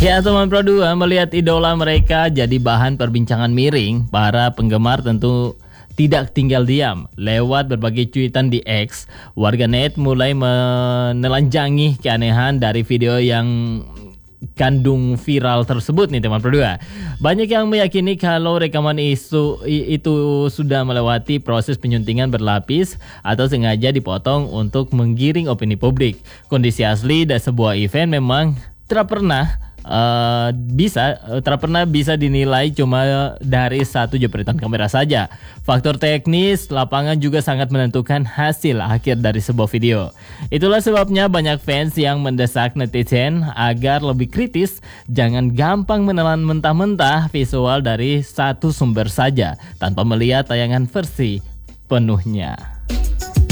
Ya teman Pro 2, melihat idola mereka jadi bahan perbincangan miring, para penggemar tentu tidak tinggal diam. Lewat berbagai cuitan di X, warganet mulai menelanjangi keanehan dari video yang kandung viral tersebut nih teman Pro 2. Banyak yang meyakini kalau rekaman itu sudah melewati proses penyuntingan berlapis atau sengaja dipotong untuk menggiring opini publik. Kondisi asli dari sebuah event memang tak pernah bisa dinilai cuma dari satu jepretan kamera saja. Faktor teknis lapangan juga sangat menentukan hasil akhir dari sebuah video. Itulah sebabnya banyak fans yang mendesak netizen agar lebih kritis, jangan gampang menelan mentah-mentah visual dari satu sumber saja tanpa melihat tayangan versi penuhnya.